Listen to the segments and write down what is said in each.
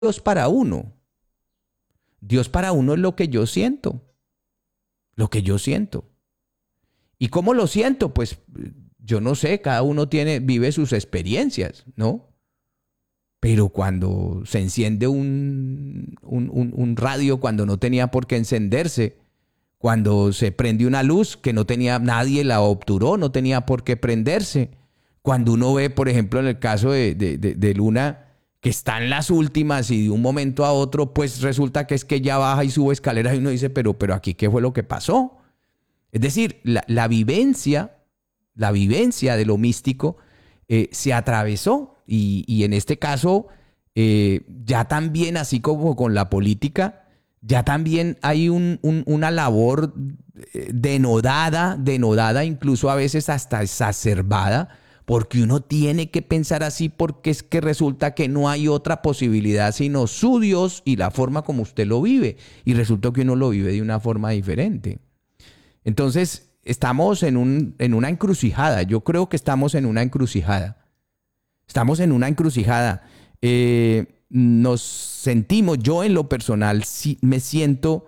Dios para uno. Dios para uno es lo que yo siento. Lo que yo siento. ¿Y cómo lo siento? Pues yo no sé, cada uno vive sus experiencias, ¿no? Pero cuando se enciende un radio cuando no tenía por qué encenderse, cuando se prende una luz que no tenía, nadie la obturó, no tenía por qué prenderse, cuando uno ve, por ejemplo, en el caso de Luna, que está en las últimas y de un momento a otro, pues resulta que es que ya baja y sube escaleras y uno dice, pero aquí, ¿qué fue lo que pasó? Es decir, la vivencia de lo místico se atravesó y en este caso ya también, así como con la política, ya también hay una labor denodada, incluso a veces hasta exacerbada, porque uno tiene que pensar así porque es que resulta que no hay otra posibilidad sino su Dios y la forma como usted lo vive. Y resulta que uno lo vive de una forma diferente. Entonces, estamos en una encrucijada. Yo creo que estamos en una encrucijada. Estamos en una encrucijada. Nos sentimos, yo en lo personal, sí, me siento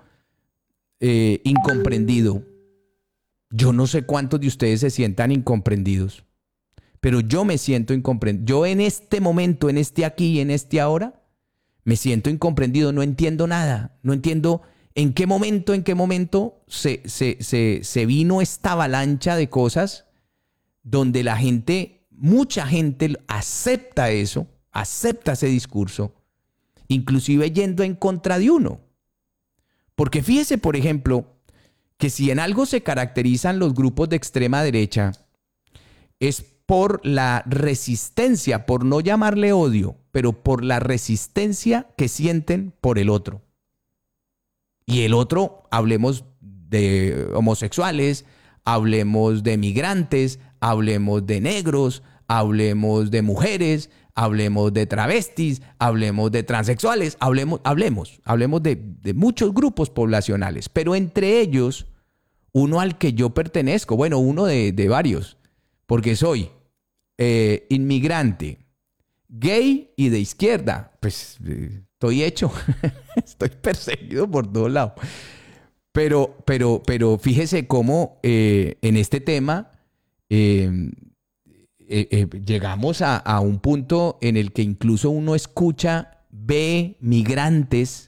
incomprendido. Yo no sé cuántos de ustedes se sientan incomprendidos, pero yo me siento incomprendido. Yo en este momento, en este aquí y en este ahora, me siento incomprendido. No entiendo nada. No entiendo en qué momento se vino esta avalancha de cosas donde la gente, mucha gente acepta eso, acepta ese discurso, inclusive yendo en contra de uno. Porque fíjese, por ejemplo, que si en algo se caracterizan los grupos de extrema derecha, es por la resistencia, por no llamarle odio, pero por la resistencia que sienten por el otro. Y el otro, hablemos de homosexuales, hablemos de migrantes, hablemos de negros, hablemos de mujeres, hablemos de travestis, hablemos de transexuales, hablemos de muchos grupos poblacionales, pero entre ellos, uno al que yo pertenezco, bueno, uno de varios, porque soy inmigrante, gay y de izquierda, pues estoy hecho, estoy perseguido por todos lados. Pero fíjese cómo en este tema llegamos a un punto en el que incluso uno escucha, ve migrantes,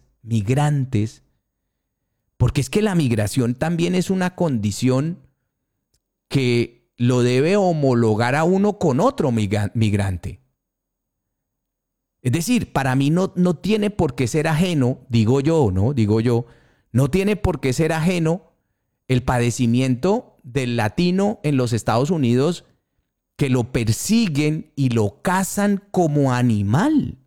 porque es que la migración también es una condición que lo debe homologar a uno con otro migrante. Es decir, para mí no tiene por qué ser ajeno, digo yo, no tiene por qué ser ajeno el padecimiento del latino en los Estados Unidos, que lo persiguen y lo cazan como animal.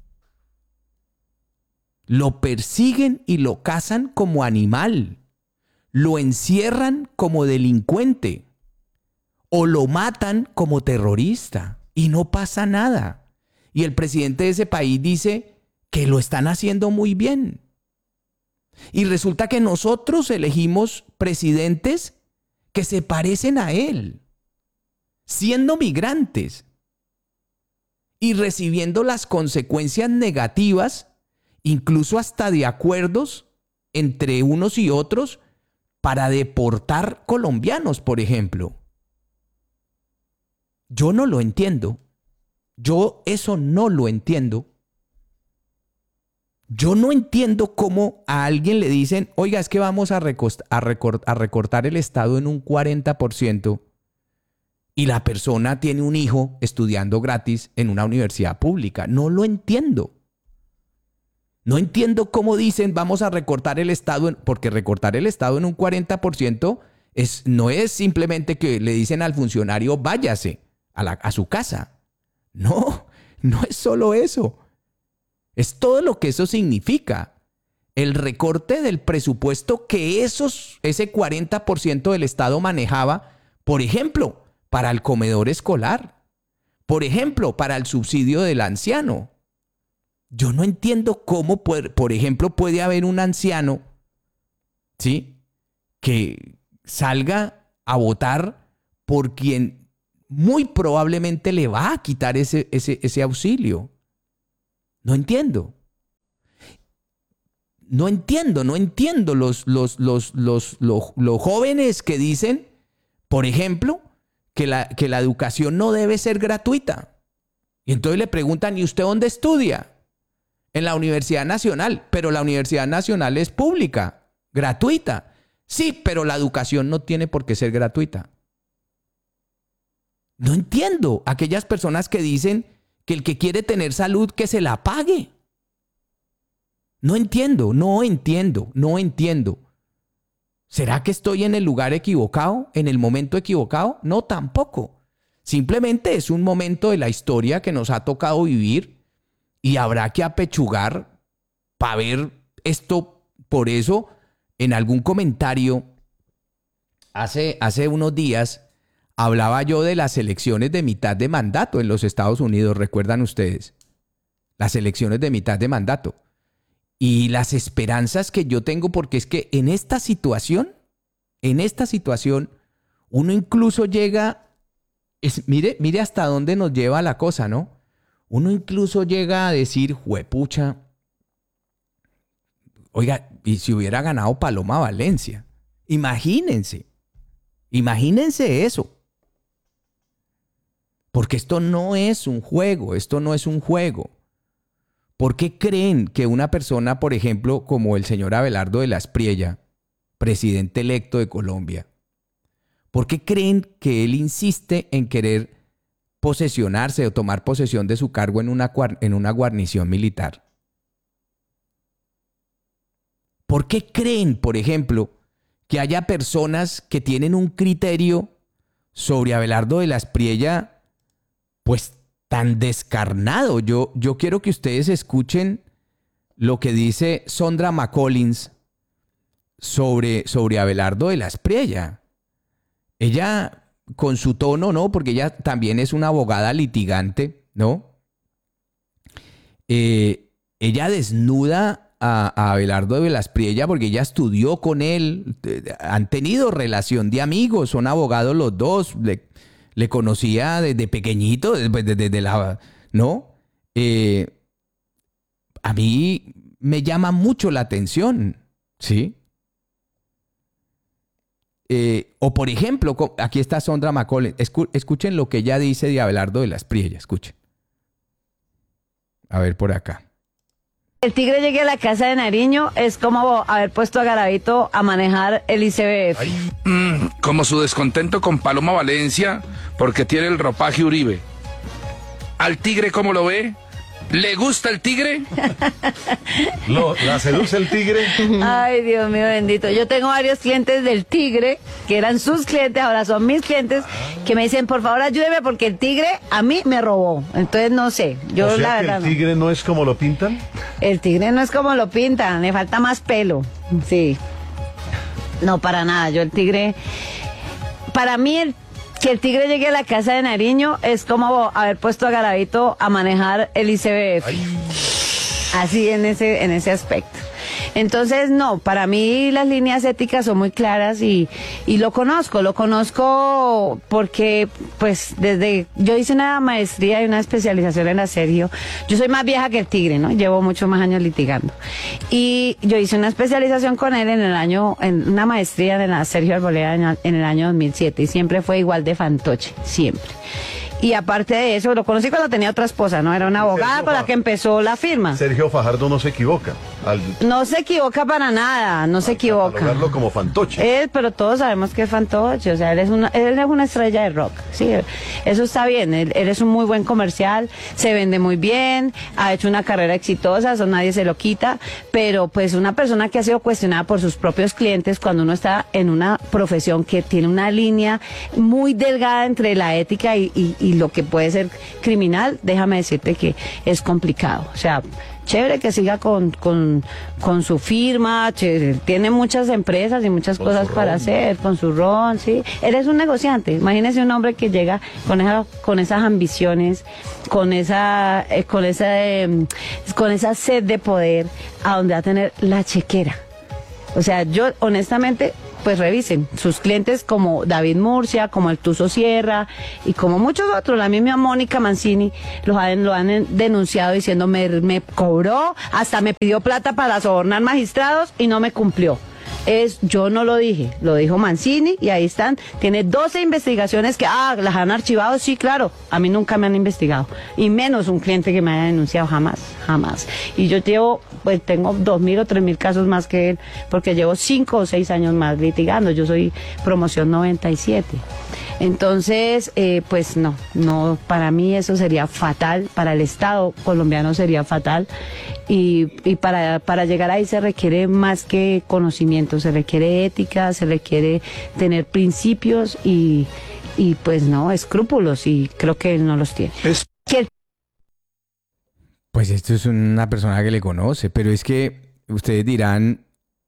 Lo persiguen y lo cazan como animal. Lo encierran como delincuente o lo matan como terrorista y no pasa nada. Y el presidente de ese país dice que lo están haciendo muy bien. Y resulta que nosotros elegimos presidentes que se parecen a él, siendo migrantes y recibiendo las consecuencias negativas, incluso hasta de acuerdos entre unos y otros para deportar colombianos, por ejemplo. Yo no lo entiendo. Yo eso no lo entiendo. Yo no entiendo cómo a alguien le dicen, oiga, es que vamos a recortar el Estado en un 40% y la persona tiene un hijo estudiando gratis en una universidad pública. No lo entiendo. No entiendo cómo dicen, vamos a recortar el Estado, porque recortar el Estado en un 40% no es simplemente que le dicen al funcionario, váyase a su casa. No es solo eso. Es todo lo que eso significa. El recorte del presupuesto que ese 40% del Estado manejaba, por ejemplo, para el comedor escolar, por ejemplo, para el subsidio del anciano. Yo no entiendo cómo, por ejemplo, puede haber un anciano, ¿sí?, que salga a votar por quien muy probablemente le va a quitar ese auxilio. No entiendo. no entiendo los jóvenes que dicen, por ejemplo, que la educación no debe ser gratuita. Y entonces le preguntan, ¿y usted dónde estudia? En la Universidad Nacional, pero la Universidad Nacional es pública, gratuita. Sí, pero la educación no tiene por qué ser gratuita. No entiendo aquellas personas que dicen que el que quiere tener salud, que se la pague. No entiendo. ¿Será que estoy en el lugar equivocado? ¿En el momento equivocado? No, tampoco. Simplemente es un momento de la historia que nos ha tocado vivir y habrá que apechugar para ver esto. Por eso, en algún comentario, hace unos días, hablaba yo de las elecciones de mitad de mandato en los Estados Unidos, ¿recuerdan ustedes? Las elecciones de mitad de mandato. Y las esperanzas que yo tengo, porque es que en esta situación, uno incluso llega, mire hasta dónde nos lleva la cosa, ¿no? Uno incluso llega a decir, juepucha, oiga, y si hubiera ganado Paloma Valencia, imagínense eso. Porque esto no es un juego. ¿Por qué creen que una persona, por ejemplo, como el señor Abelardo de la Espriella, presidente electo de Colombia, por qué creen que él insiste en querer posesionarse o tomar posesión de su cargo en una guarnición militar? ¿Por qué creen, por ejemplo, que haya personas que tienen un criterio sobre Abelardo de la Espriella, pues tan descarnado? Yo quiero que ustedes escuchen lo que dice Sondra McCollins sobre Abelardo de la Espriella. Ella, con su tono, ¿no? Porque ella también es una abogada litigante, ¿no? Ella desnuda a Abelardo de la Espriella porque ella estudió con él, han tenido relación de amigos, son abogados los dos, le conocía desde pequeñito, desde la... ¿no? A mí me llama mucho la atención, ¿sí? O por ejemplo, aquí está Sondra McCollins. Escuchen lo que ella dice de Abelardo de la Espriella, escuchen. A ver por acá. El Tigre llegue a la casa de Nariño es como haber puesto a Garavito a manejar el ICBF. Como su descontento con Paloma Valencia porque tiene el ropaje Uribe. ¿Al Tigre cómo lo ve? ¿Le gusta el Tigre? ¿La seduce el Tigre? Ay, Dios mío bendito. Yo tengo varios clientes del Tigre, que eran sus clientes, ahora son mis clientes, que me dicen, por favor, ayúdeme porque el Tigre a mí me robó. Entonces, no sé. Yo, o sea, la que verdad, ¿el Tigre no es como lo pintan? El Tigre no es como lo pintan, le falta más pelo. Sí. No, para nada. Yo el Tigre... Para mí, que el Tigre llegue a la casa de Nariño es como haber puesto a Garavito a manejar el ICBF. Así en ese aspecto. Entonces, no, para mí las líneas éticas son muy claras y lo conozco porque, pues, yo hice una maestría y una especialización en la Sergio. Yo soy más vieja que el Tigre, ¿no? Llevo muchos más años litigando. Y yo hice una especialización con él en una maestría de la Sergio Arboleda en el año 2007 y siempre fue igual de fantoche, siempre. Y aparte de eso, lo conocí cuando tenía otra esposa, ¿no? Era una abogada con la que empezó la firma. Sergio Fajardo no se equivoca. No se equivoca para nada, no se equivoca. Catalogarlo como fantoche. Pero todos sabemos que es fantoche, o sea, él es una estrella de rock, sí, eso está bien, él es un muy buen comercial, se vende muy bien, ha hecho una carrera exitosa, eso nadie se lo quita, pero pues una persona que ha sido cuestionada por sus propios clientes cuando uno está en una profesión que tiene una línea muy delgada entre la ética y lo que puede ser criminal, déjame decirte que es complicado, o sea, chévere que siga con su firma, chévere, tiene muchas empresas y muchas cosas para hacer, con su ron, sí. Él es un negociante, imagínese un hombre que llega con esas ambiciones, con esa sed de poder, a donde va a tener la chequera. O sea, yo honestamente, pues revisen. Sus clientes como David Murcia, como el Tuzo Sierra y como muchos otros, la misma Mónica Mancini, lo han denunciado diciendo me cobró, hasta me pidió plata para sobornar magistrados y no me cumplió. Yo no lo dije, lo dijo Mancini y ahí están. Tiene 12 investigaciones que, las han archivado, sí, claro. A mí nunca me han investigado. Y menos un cliente que me haya denunciado, jamás, jamás. Y yo tengo 2.000 o 3.000 casos más que él, porque llevo 5 o 6 años más litigando. Yo soy promoción 97. Entonces, pues no, para mí eso sería fatal, para el Estado colombiano sería fatal. Y para llegar ahí se requiere más que conocimiento, se requiere ética, se requiere tener principios y pues no, escrúpulos, y creo que él no los tiene. Pues esto es una persona que le conoce, pero es que ustedes dirán,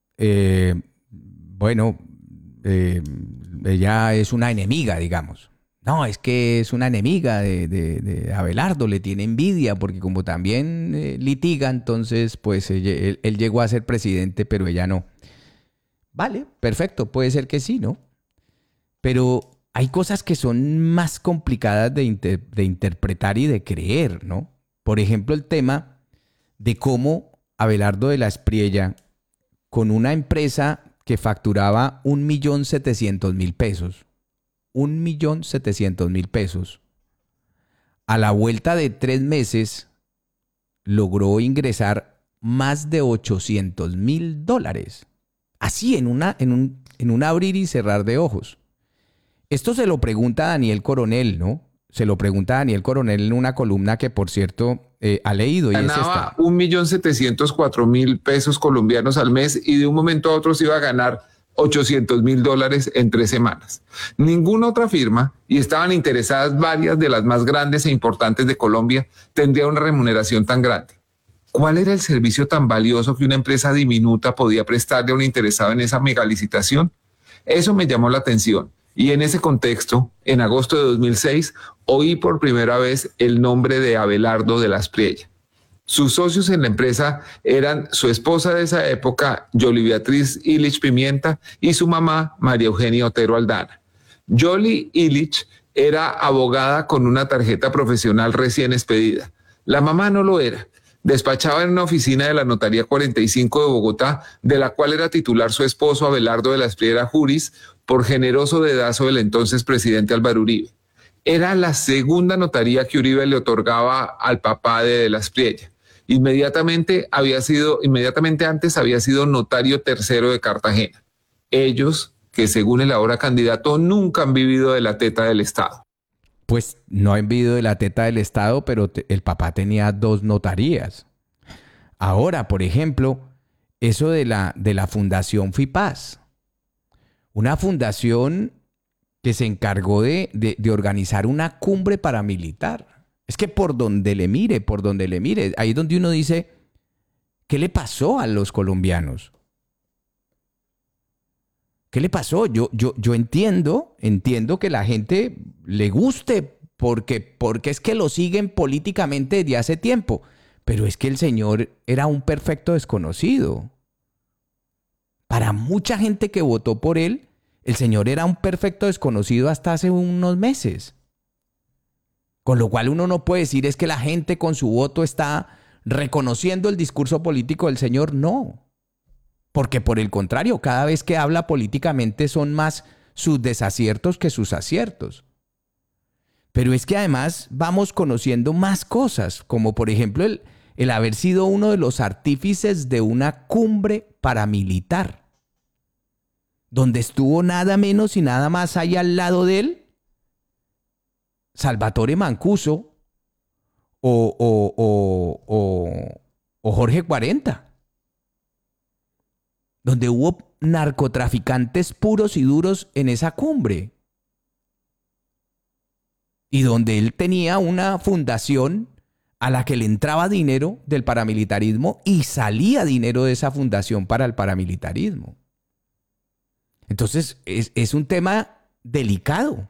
ella es una enemiga, digamos. No, es que es una enemiga de Abelardo, le tiene envidia porque como también litiga, entonces pues él llegó a ser presidente, pero ella no. Vale, perfecto, puede ser que sí, ¿no? Pero hay cosas que son más complicadas de interpretar y de creer, ¿no? Por ejemplo, el tema de cómo Abelardo de la Espriella, con una empresa que facturaba 1.700.000 pesos, 1.700.000 pesos, a la vuelta de 3 meses logró ingresar más de $800.000. Así, en un abrir y cerrar de ojos. Esto se lo pregunta Daniel Coronel, ¿no? Se lo pregunta Daniel Coronel en una columna que, por cierto, ha leído. Ganaba 1.704.000 pesos colombianos al mes y de un momento a otro se iba a ganar $800.000 en 3 semanas. Ninguna otra firma, y estaban interesadas varias de las más grandes e importantes de Colombia, tendría una remuneración tan grande. ¿Cuál era el servicio tan valioso que una empresa diminuta podía prestarle a un interesado en esa megalicitación? Eso me llamó la atención. Y en ese contexto, en agosto de 2006, oí por primera vez el nombre de Abelardo de la Espriella. Sus socios en la empresa eran su esposa de esa época, Yoli Beatriz Illich Pimienta, y su mamá, María Eugenia Otero Aldana. Yoli Illich era abogada con una tarjeta profesional recién expedida. La mamá no lo era. Despachaba en una oficina de la Notaría 45 de Bogotá, de la cual era titular su esposo Abelardo de la Espriella Juris, por generoso dedazo del entonces presidente Álvaro Uribe. Era la segunda notaría que Uribe le otorgaba al papá de la Espriella. Inmediatamente antes había sido notario tercero de Cartagena. Ellos, que según el ahora candidato, nunca han vivido de la teta del Estado. Pues no han vivido de la teta del Estado, pero el papá tenía 2 notarías. Ahora, por ejemplo, eso de la Fundación FIPAS. Una fundación que se encargó de organizar una cumbre paramilitar. Es que por donde le mire, ahí es donde uno dice, ¿qué le pasó a los colombianos? ¿Qué le pasó? Yo entiendo que la gente le guste porque es que lo siguen políticamente desde hace tiempo, pero es que el señor era un perfecto desconocido. Para mucha gente que votó por él, el señor era un perfecto desconocido hasta hace unos meses. Con lo cual uno no puede decir es que la gente con su voto está reconociendo el discurso político del señor. No. Porque por el contrario, cada vez que habla políticamente son más sus desaciertos que sus aciertos. Pero es que además vamos conociendo más cosas, como por ejemplo el haber sido uno de los artífices de una cumbre paramilitar, donde estuvo nada menos y nada más ahí al lado de él Salvatore Mancuso o Jorge 40, donde hubo narcotraficantes puros y duros en esa cumbre, y donde él tenía una fundación a la que le entraba dinero del paramilitarismo y salía dinero de esa fundación para el paramilitarismo. Entonces es un tema delicado.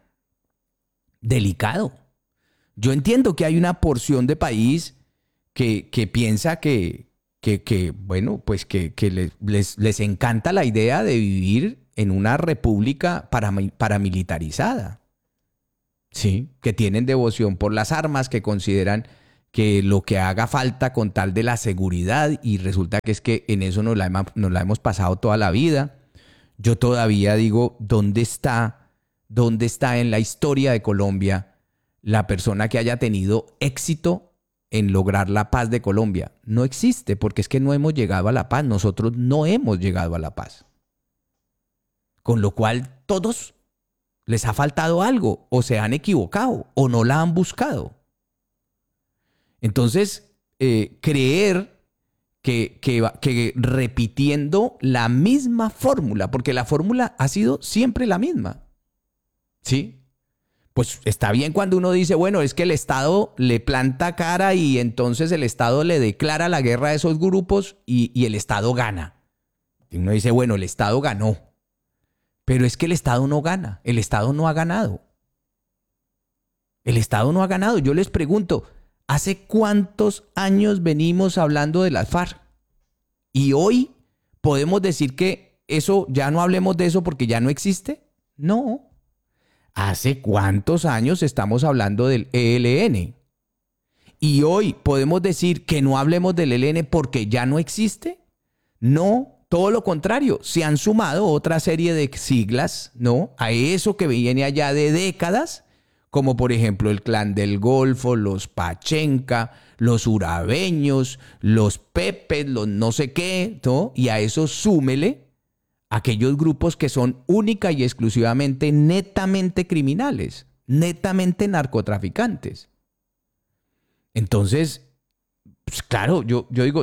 Yo entiendo que hay una porción de país que piensa que les encanta la idea de vivir en una república paramilitarizada, ¿sí? Que tienen devoción por las armas, que consideran que lo que haga falta con tal de la seguridad, y resulta que es que en eso nos la hemos pasado toda la vida. Yo todavía digo, ¿dónde está en la historia de Colombia la persona que haya tenido éxito en lograr la paz de Colombia? No existe, porque es que no hemos llegado a la paz. Nosotros no hemos llegado a la paz. Con lo cual, todos les ha faltado algo, o se han equivocado, o no la han buscado. Entonces, creer que repitiendo la misma fórmula, porque la fórmula ha sido siempre la misma, ¿sí? Pues está bien cuando uno dice, bueno, es que el Estado le planta cara y entonces el Estado le declara la guerra a esos grupos y el Estado gana. Y uno dice, bueno, el Estado ganó. Pero es que el Estado no gana, el Estado no ha ganado. El Estado no ha ganado. Yo les pregunto, ¿hace cuántos años venimos hablando de las FARC? Y hoy podemos decir que eso, ya no hablemos de eso porque ya no existe. No. ¿Hace cuántos años estamos hablando del ELN? Y hoy podemos decir que no hablemos del ELN porque ya no existe. No, todo lo contrario. Se han sumado otra serie de siglas, ¿no? A eso que viene allá de décadas, como por ejemplo el Clan del Golfo, los Pachenca, los urabeños, los Pepes, los no sé qué, ¿no? Y a eso súmele aquellos grupos que son única y exclusivamente, netamente criminales, netamente narcotraficantes. Entonces, pues claro, yo digo,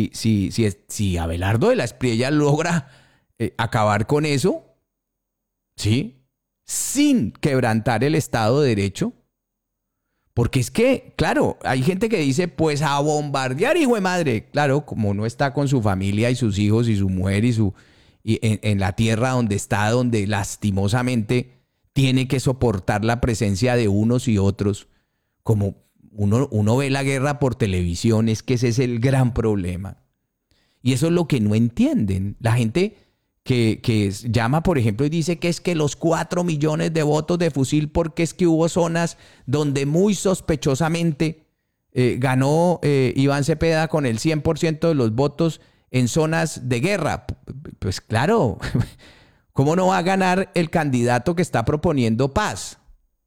si Abelardo de la Espriella logra acabar con eso, ¿sí?, sin quebrantar el Estado de Derecho, porque es que, claro, hay gente que dice, pues a bombardear, hijo de madre. Claro, como uno está con su familia y sus hijos y su mujer y en la tierra donde está, donde lastimosamente tiene que soportar la presencia de unos y otros, como uno ve la guerra por televisión, es que ese es el gran problema. Y eso es lo que no entienden. La gente que llama, por ejemplo, y dice que es que los 4 millones de votos de fusil, porque es que hubo zonas donde muy sospechosamente ganó Iván Cepeda con el 100% de los votos en zonas de guerra. Pues claro, ¿cómo no va a ganar el candidato que está proponiendo paz?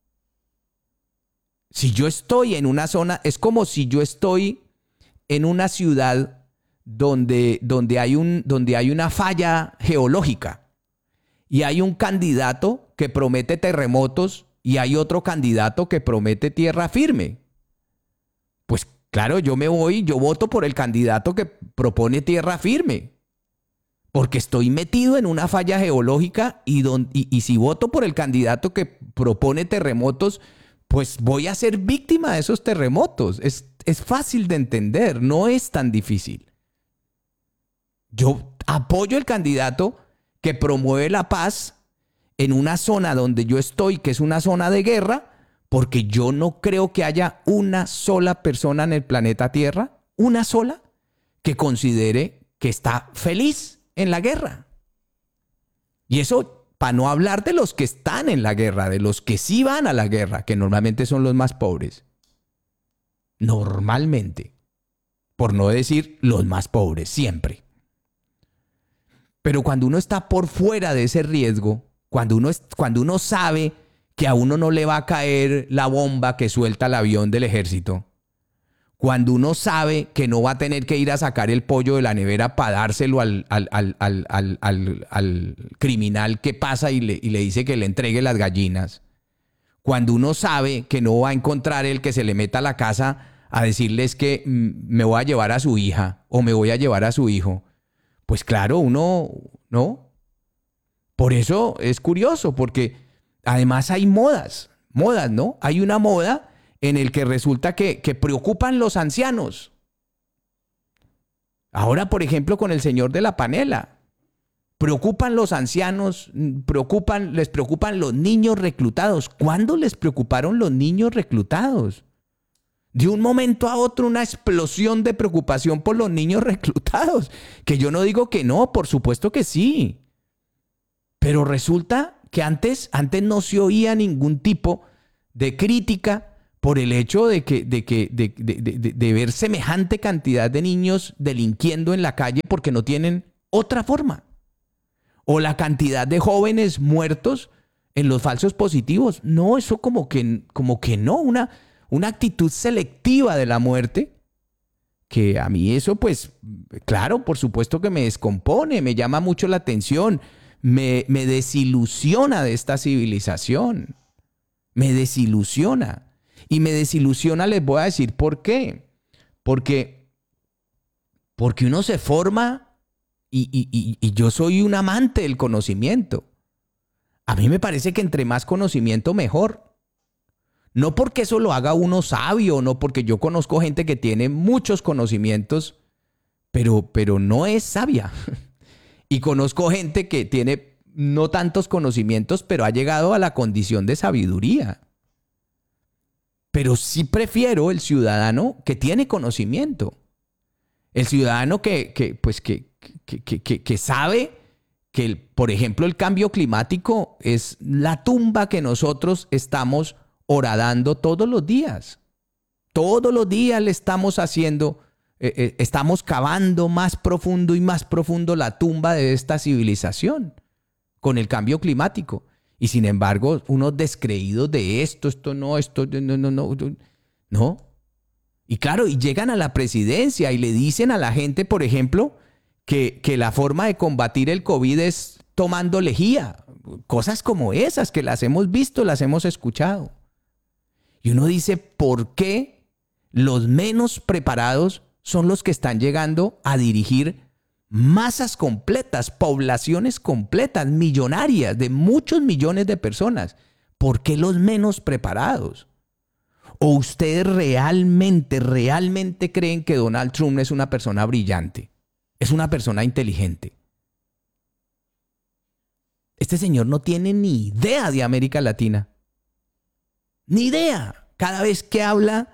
Si yo estoy en una zona, es como si yo estoy en una ciudad donde hay una falla geológica y hay un candidato que promete terremotos y hay otro candidato que promete tierra firme. Pues claro, yo voto por el candidato que propone tierra firme, porque estoy metido en una falla geológica y si voto por el candidato que propone terremotos, pues voy a ser víctima de esos terremotos. Es fácil de entender, no es tan difícil. Yo apoyo el candidato que promueve la paz en una zona donde yo estoy, que es una zona de guerra, porque yo no creo que haya una sola persona en el planeta Tierra, una sola, que considere que está feliz en la guerra. Y eso, para no hablar de los que están en la guerra, de los que sí van a la guerra, que normalmente son los más pobres. Normalmente. Por no decir los más pobres, siempre. Pero cuando uno está por fuera de ese riesgo, cuando uno sabe que a uno no le va a caer la bomba que suelta el avión del ejército, cuando uno sabe que no va a tener que ir a sacar el pollo de la nevera para dárselo al criminal que pasa y le dice que le entregue las gallinas, cuando uno sabe que no va a encontrar el que se le meta a la casa a decirles que me voy a llevar a su hija o me voy a llevar a su hijo, pues claro, uno, ¿no? Por eso es curioso, porque además hay modas, ¿no? Hay una moda en el que resulta que preocupan los ancianos. Ahora, por ejemplo, con el señor de la panela. Preocupan los ancianos, les preocupan los niños reclutados. ¿Cuándo les preocuparon los niños reclutados? De un momento a otro una explosión de preocupación por los niños reclutados. Que yo no digo que no, por supuesto que sí. Pero resulta que antes no se oía ningún tipo de crítica por el hecho de ver semejante cantidad de niños delinquiendo en la calle porque no tienen otra forma. O la cantidad de jóvenes muertos en los falsos positivos. No, eso como que no, una actitud selectiva de la muerte, que a mí eso pues, claro, por supuesto que me descompone, me llama mucho la atención, me desilusiona de esta civilización, me desilusiona. Y me desilusiona, les voy a decir por qué. Porque uno se forma y yo soy un amante del conocimiento. A mí me parece que entre más conocimiento, mejor. No porque eso lo haga uno sabio, no porque yo conozco gente que tiene muchos conocimientos, pero no es sabia. Y conozco gente que tiene no tantos conocimientos, pero ha llegado a la condición de sabiduría. Pero sí prefiero el ciudadano que tiene conocimiento. El ciudadano que sabe que, por ejemplo, el cambio climático es la tumba que nosotros estamos horadando todos los días. Todos los días le estamos haciendo, estamos cavando más profundo y más profundo la tumba de esta civilización con el cambio climático. Y sin embargo, unos descreídos de esto no. Y claro, y llegan a la presidencia y le dicen a la gente, por ejemplo, que la forma de combatir el COVID es tomando lejía. Cosas como esas que las hemos visto, las hemos escuchado. Y uno dice, ¿por qué los menos preparados son los que están llegando a dirigir masas completas, poblaciones completas, millonarias, de muchos millones de personas? ¿Por qué los menos preparados? ¿O ustedes realmente creen que Donald Trump es una persona brillante? Es una persona inteligente. Este señor no tiene ni idea de América Latina. Ni idea. Cada vez que habla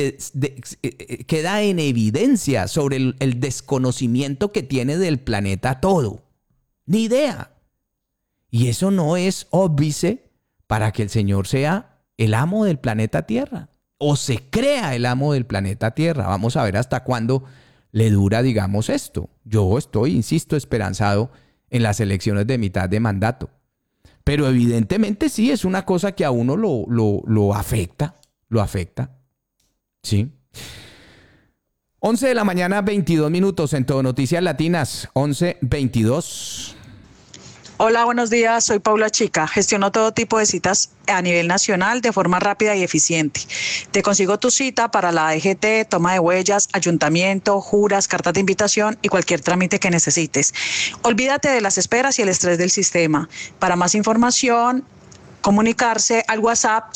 queda en evidencia sobre el desconocimiento que tiene del planeta todo. Ni idea. Y eso no es óbice para que el Señor sea el amo del planeta Tierra. O se crea el amo del planeta Tierra. Vamos a ver hasta cuándo le dura, digamos, esto. Yo estoy, insisto, esperanzado en las elecciones de mitad de mandato. Pero evidentemente sí, es una cosa que a uno lo afecta. Lo afecta. Sí. 11 de la mañana, 22 minutos en Todo Noticias Latinas, 11:22. Hola, buenos días. Soy Paula Chica. Gestiono todo tipo de citas a nivel nacional de forma rápida y eficiente. Te consigo tu cita para la DGT, toma de huellas, ayuntamiento, juras, cartas de invitación y cualquier trámite que necesites. Olvídate de las esperas y el estrés del sistema. Para más información, comunicarse al WhatsApp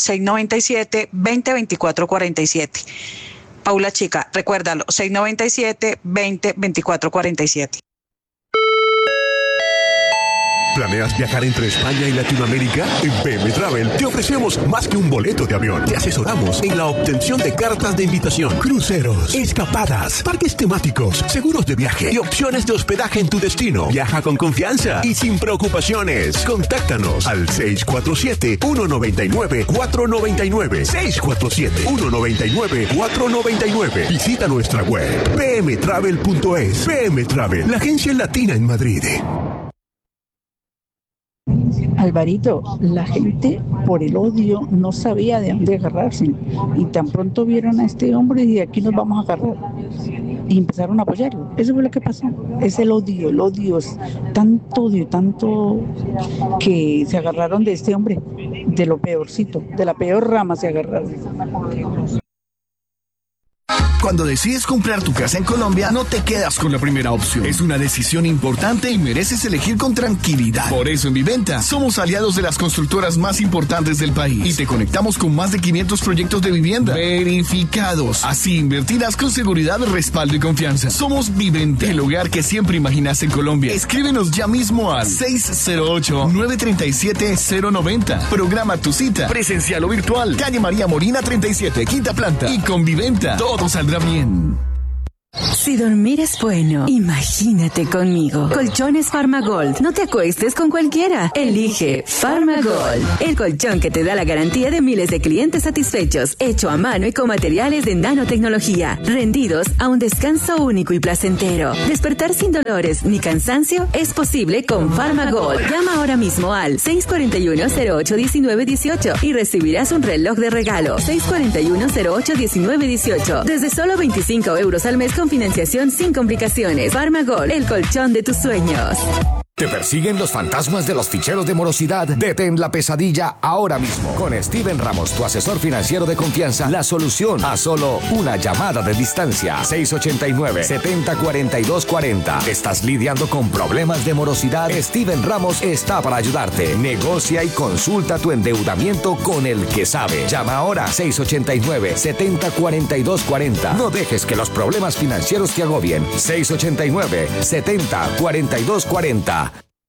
697-20-24-47. Paula Chica, recuérdalo, 697-20-24-47. ¿Planeas viajar entre España y Latinoamérica? En PM Travel te ofrecemos más que un boleto de avión. Te asesoramos en la obtención de cartas de invitación, cruceros, escapadas, parques temáticos, seguros de viaje y opciones de hospedaje en tu destino. Viaja con confianza y sin preocupaciones. Contáctanos al 647-199-499. 647-199-499. Visita nuestra web pmtravel.es. PM Travel, la agencia latina en Madrid. Alvarito, la gente por el odio no sabía de dónde agarrarse y tan pronto vieron a este hombre y de aquí nos vamos a agarrar y empezaron a apoyarlo. Eso fue lo que pasó. Es el odio es tanto odio, tanto que se agarraron de este hombre, de lo peorcito, de la peor rama se agarraron. Cuando decides comprar tu casa en Colombia, no te quedas con la primera opción. Es una decisión importante y mereces elegir con tranquilidad. Por eso en Viventa somos aliados de las constructoras más importantes del país y te conectamos con más de 500 proyectos de vivienda verificados. Así invertirás con seguridad, respaldo y confianza. Somos Viventa, el hogar que siempre imaginas en Colombia. Escríbenos ya mismo a 608-937-090. Programa tu cita, presencial o virtual. Calle María Molina 37, quinta planta. Y con Viventa todo saldrá bien. Si dormir es bueno, imagínate conmigo. Colchones Farmagold. No te acuestes con cualquiera. Elige Farmagold. El colchón que te da la garantía de miles de clientes satisfechos. Hecho a mano y con materiales de nanotecnología. Rendidos a un descanso único y placentero. Despertar sin dolores ni cansancio es posible con Farmagold. Llama ahora mismo al 641-08-1918 y recibirás un reloj de regalo. 641-08-1918. Desde solo 25 euros al mes con financiación sin complicaciones. Farmagold, el colchón de tus sueños. ¿Te persiguen los fantasmas de los ficheros de morosidad? Detén la pesadilla ahora mismo. Con Steven Ramos, tu asesor financiero de confianza, la solución a solo una llamada de distancia. 689-704240. ¿Estás lidiando con problemas de morosidad? Steven Ramos está para ayudarte. Negocia y consulta tu endeudamiento con el que sabe. Llama ahora 689-704240. No dejes que los problemas financieros te agobien. 689-704240.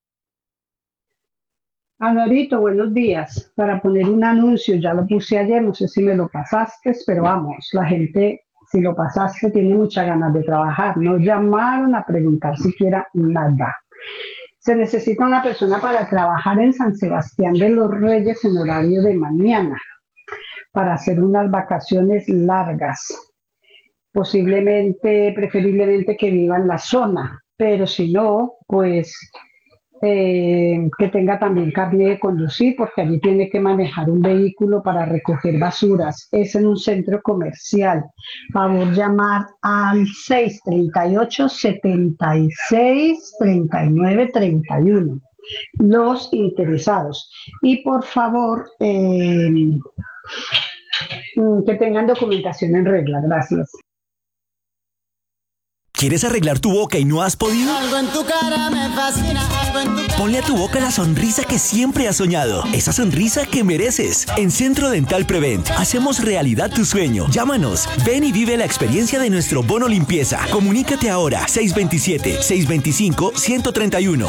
Alvarito, buenos días. Para poner un anuncio, ya lo puse ayer, no sé si me lo pasaste, pero vamos, la gente, si lo pasaste, tiene muchas ganas de trabajar. No llamaron a preguntar siquiera nada. Se necesita una persona para trabajar en San Sebastián de los Reyes en horario de mañana, para hacer unas vacaciones largas. Posiblemente, preferiblemente que viva en la zona, pero si no, pues que tenga también carnet de conducir, porque allí tiene que manejar un vehículo para recoger basuras. Es en un centro comercial. Favor llamar al 638-76-39-31. Los interesados. Y por favor, que tengan documentación en regla. Gracias. ¿Quieres arreglar tu boca y no has podido? Algo en tu cara me fascina, algo en tu cara. Ponle a tu boca la sonrisa que siempre has soñado. Esa sonrisa que mereces. En Centro Dental Prevent hacemos realidad tu sueño. Llámanos. Ven y vive la experiencia de nuestro bono limpieza. Comunícate ahora. 627-625-131.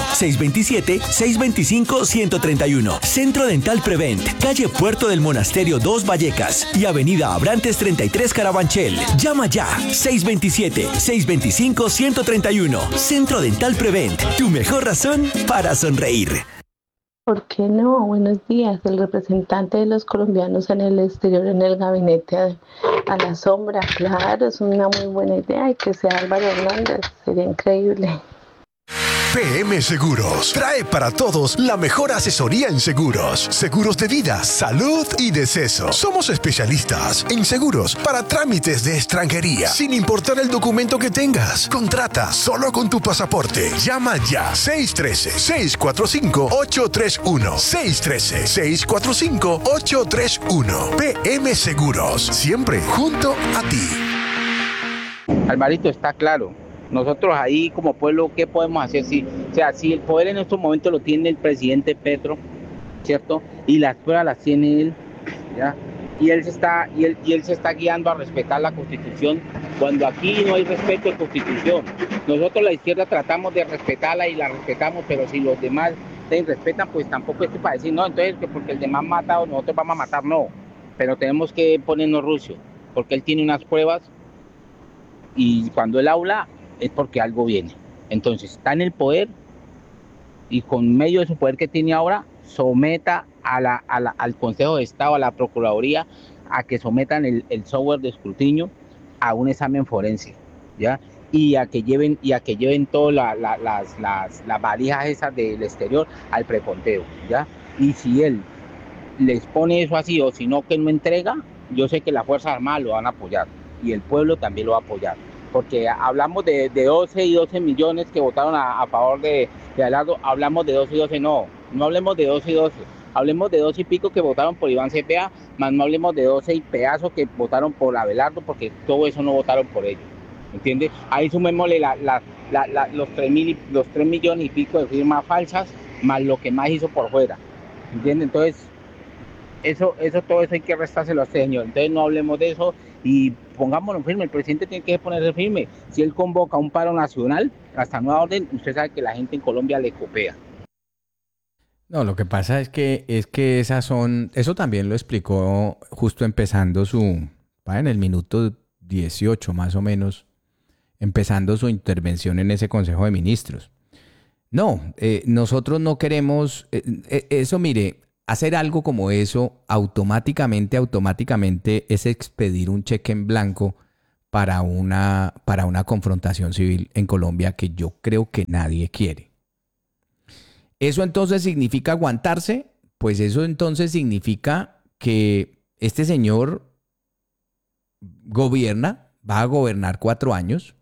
627-625-131. Centro Dental Prevent. Calle Puerto del Monasterio 2 Vallecas y Avenida Abrantes 33 Carabanchel. Llama ya. 627-625-131. Centro Dental Prevent, tu mejor razón para sonreír. ¿Por qué no? Buenos días. El representante de los colombianos en el exterior, en el gabinete a la sombra. Claro, es una muy buena idea y que sea Álvaro Hernández. Sería increíble. PM Seguros trae para todos la mejor asesoría en seguros. Seguros de vida, salud y deceso. Somos especialistas en seguros para trámites de extranjería, sin importar el documento que tengas. Contrata solo con tu pasaporte. Llama ya. 613-645-831. 613-645-831. PM Seguros. Siempre junto a ti. Alvarito, está claro. Nosotros ahí como pueblo, ¿qué podemos hacer? Si el poder en estos momentos lo tiene el presidente Petro, ¿cierto? Y las pruebas las tiene él, ¿ya? Y él se está guiando a respetar la Constitución, cuando aquí no hay respeto de Constitución. Nosotros la izquierda tratamos de respetarla y la respetamos, pero si los demás te respetan, pues tampoco es que para decir, no, entonces que porque el demás mata o nosotros vamos a matar, no. Pero tenemos que ponernos rucio, porque él tiene unas pruebas y cuando él habla es porque algo viene. Entonces está en el poder y con medio de su poder que tiene ahora someta al Consejo de Estado, a la Procuraduría, a que sometan el software de escrutinio a un examen forense, ¿ya? Y a que lleven todas las valijas esas del exterior al preconteo, ¿ya? Y si él les pone eso así o si no que no entrega, yo sé que las Fuerzas Armadas lo van a apoyar y el pueblo también lo va a apoyar. Porque hablamos de 12 y 12 millones que votaron a favor de Abelardo, hablamos de 12 y 12, no hablemos de 12 y 12, hablemos de 12 y pico que votaron por Iván Cepeda, más no hablemos de 12 y pedazos que votaron por Abelardo, porque todo eso no votaron por ellos, ¿entiendes? Ahí sumémosle los 3 millones y pico de firmas falsas, más lo que más hizo por fuera, ¿entiendes? Entonces, todo eso hay que restárselo a este señor, entonces no hablemos de eso. Y pongámonos firme, el presidente tiene que ponerse firme. Si él convoca un paro nacional, hasta nueva orden, usted sabe que la gente en Colombia le copia. No, lo que pasa es que eso también lo explicó justo empezando en el minuto 18 más o menos, empezando su intervención en ese Consejo de Ministros. No, nosotros no queremos eso, mire, hacer algo como eso automáticamente es expedir un cheque en blanco para una confrontación civil en Colombia que yo creo que nadie quiere. ¿Eso entonces significa aguantarse? Pues eso entonces significa que este señor va a gobernar 4 años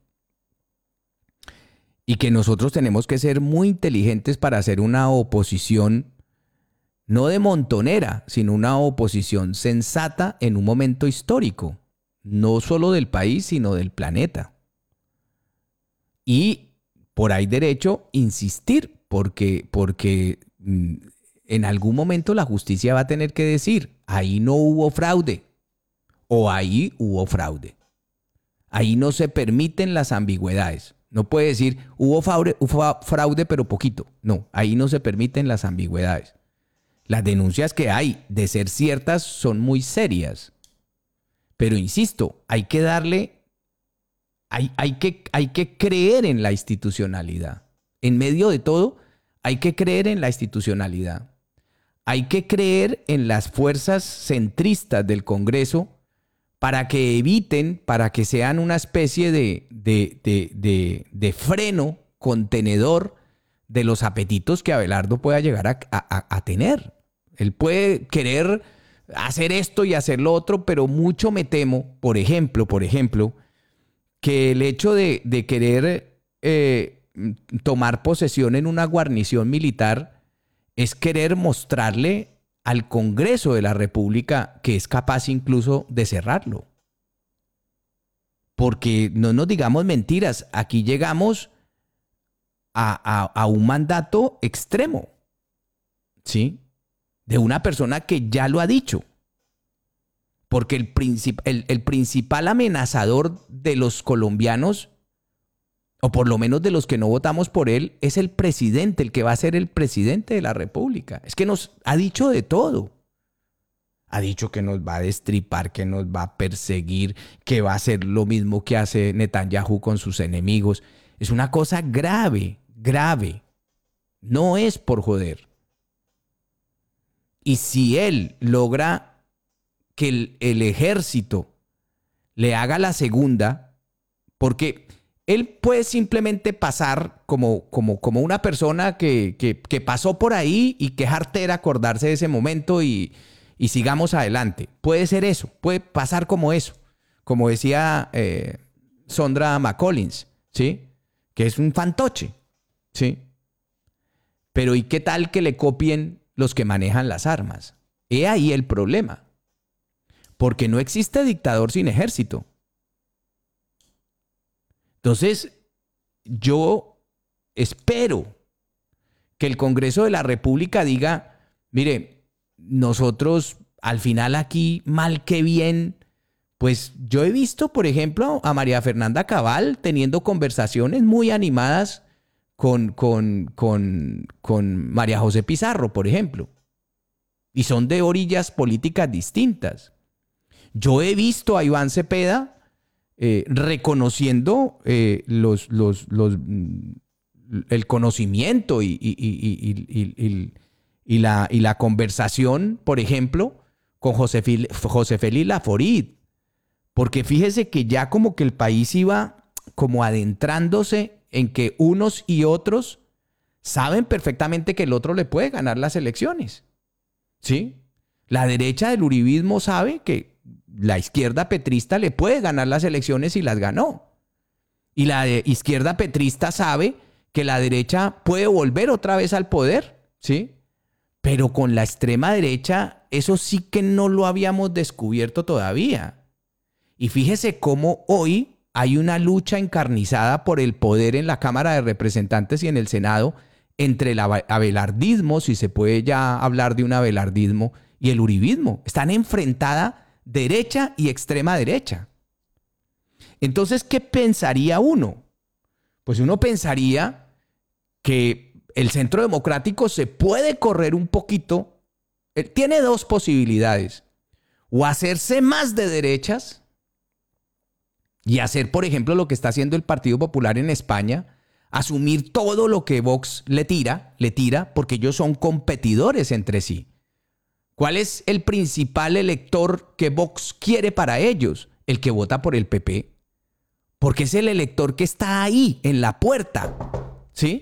y que nosotros tenemos que ser muy inteligentes para hacer una oposición no de montonera, sino una oposición sensata en un momento histórico, no solo del país, sino del planeta. Y por ahí derecho insistir, porque en algún momento la justicia va a tener que decir, ahí no hubo fraude, o ahí hubo fraude. Ahí no se permiten las ambigüedades. No puede decir, hubo fraude, pero poquito. No, ahí no se permiten las ambigüedades. Las denuncias que hay, de ser ciertas, son muy serias. Pero insisto, hay que darle, hay que creer en la institucionalidad. En medio de todo, hay que creer en la institucionalidad. Hay que creer en las fuerzas centristas del Congreso para que eviten, para que sean una especie de freno contenedor de los apetitos que Abelardo pueda llegar a tener. Él puede querer hacer esto y hacer lo otro, pero mucho me temo, por ejemplo, que el hecho de querer tomar posesión en una guarnición militar es querer mostrarle al Congreso de la República que es capaz incluso de cerrarlo. Porque no nos digamos mentiras, aquí llegamos a un mandato extremo, ¿sí? De una persona que ya lo ha dicho. Porque el principal amenazador de los colombianos, o por lo menos de los que no votamos por él, es el presidente, el que va a ser el presidente de la República. Es que nos ha dicho de todo. Ha dicho que nos va a destripar, que nos va a perseguir, que va a hacer lo mismo que hace Netanyahu con sus enemigos. Es una cosa grave, grave. No es por joder. Y si él logra que el ejército le haga la segunda, porque él puede simplemente pasar como una persona que pasó por ahí y que es artera acordarse de ese momento y sigamos adelante. Puede ser eso, puede pasar como eso. Como decía Sondra McCollins, ¿sí? Que es un fantoche, ¿sí? Pero ¿y qué tal que le copien los que manejan las armas? He ahí el problema. Porque no existe dictador sin ejército. Entonces, yo espero que el Congreso de la República diga, mire, nosotros al final aquí, mal que bien, pues yo he visto, por ejemplo, a María Fernanda Cabal teniendo conversaciones muy animadas con María José Pizarro, por ejemplo. Y son de orillas políticas distintas. Yo he visto a Iván Cepeda reconociendo el conocimiento y la conversación, por ejemplo, con José Félix Laforit. Porque fíjese que ya como que el país iba como adentrándose en que unos y otros saben perfectamente que el otro le puede ganar las elecciones. ¿Sí? La derecha del uribismo sabe que la izquierda petrista le puede ganar las elecciones y las ganó. Y la izquierda petrista sabe que la derecha puede volver otra vez al poder, ¿sí? Pero con la extrema derecha, eso sí que no lo habíamos descubierto todavía. Y fíjese cómo hoy hay una lucha encarnizada por el poder en la Cámara de Representantes y en el Senado entre el abelardismo, si se puede ya hablar de un abelardismo, y el uribismo. Están enfrentadas derecha y extrema derecha. Entonces, ¿qué pensaría uno? Pues uno pensaría que el Centro Democrático se puede correr un poquito. Tiene dos posibilidades. O hacerse más de derechas, y hacer, por ejemplo, lo que está haciendo el Partido Popular en España, asumir todo lo que Vox le tira, porque ellos son competidores entre sí. ¿Cuál es el principal elector que Vox quiere para ellos? El que vota por el PP. Porque es el elector que está ahí, en la puerta, ¿sí?